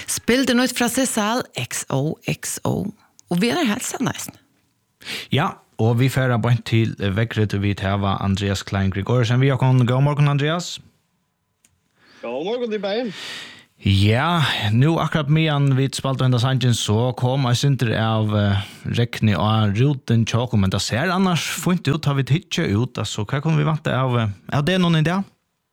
Spilte något fra Cesal XOXO. Och vi är hälsa nästan. Ja, och vi färdar bara till väckret och vi täva Andreas Klein Gregorsen. Vi har kommit. God morgon, Andreas. God morgon, det är Ja, nu akkurat medan vi spalte enda sangen så kom jeg synder av rekne av ruten tjåk, men det ser annars funnet ut, har vi tittje ut, altså hva kan vi vante av det noen idé?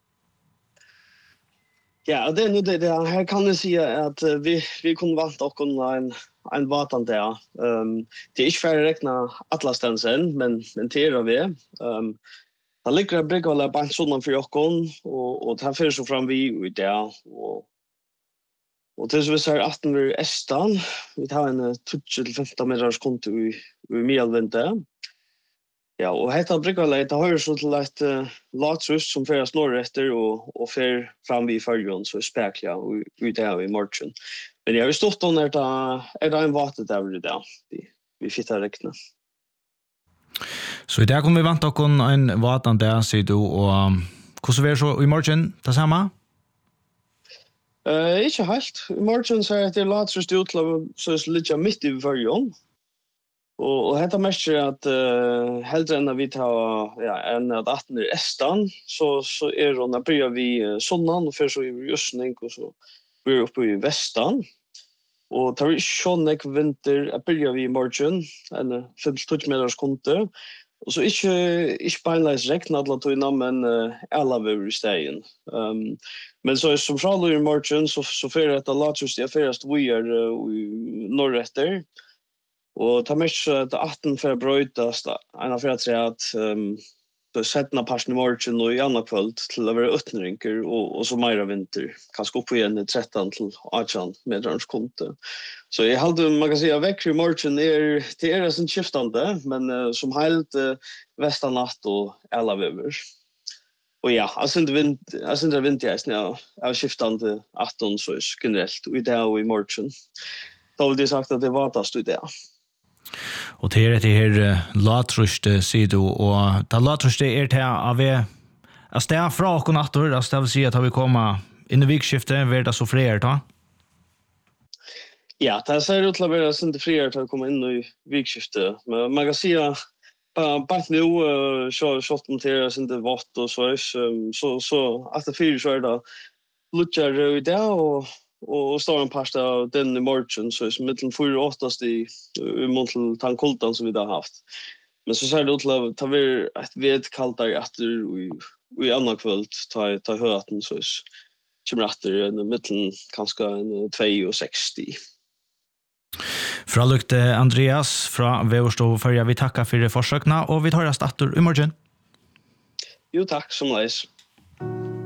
Ja, det är nu det här kan jag säga att vi kunde vanta och en vatan där. Det är inte för att räkna atlastensen, men det är vi. Det ligger en brygga eller bank sådan för jocken och det här för så fram vi ut där och det så vi ser 18 vid Estan. Vi tar en 20-15 meters konto i Mielvinte. Ja, och detta brukar det har så till ett latrust som föras norrötter och för fram vid färjan så spekla och ut där i morgon. Men jag har stått under det en vatten där det vi fittar räkna. Så där kommer vi vänta och en vatten där ser du och hur så är så i morgon det samma? Inte helt. I morgon så är det latrust utlov så är lite mitt i färjan. Och detta märker att hellre än vi tar en att 18 i Estan så är det när börjar vi sonnan och för så i Ljusning och så börjar uppe i Västan. Och tar vi sjönnek vinter börjar vi i morgon en 50 meters konto. Och så inte beinleis räkna alla tog men alla över i stegen. Men så som från i morgon så för detta latrust jag först vi är norrötter. Och ta mig så att 18 för brötas en för att säga att så sätta passion i morgon och i andra kväll till att vara öttnrinker och så mera vinter kanske upp igen 13 till 18 meters konto. Så jag hade man kan säga väck i morgon det är sen skiftande men som helt västernatt och alla över. Och ja, alltså inte vinter ja, av skiftande 18 så är generellt och idag i morgon. Då vill det sagt att det var tast det. Och det här latrust sido och det latrust till av att stäva fra och natter att det vill säga att har vi komma in i vikskiftet vart det så fler ta. Ja, det ser ut att vara inte fler att komma in i vikskiftet. Men man kan säga bara nu så monteras inte vatt och så att det fyr så är det luchar i det och står en pasta av den i morgon så är det mellan 4 och 8 i mot tankoltan som vi har haft. Men så ser det ut att ta vi ett vet kallt där efter i andra kväll ta höten så kommer efter mellan kanske en 2,60. Fralukte Andreas fra Veverstov förra vi tackar för det försökna och vi tar oss åter i morgon. Jo tack som läs.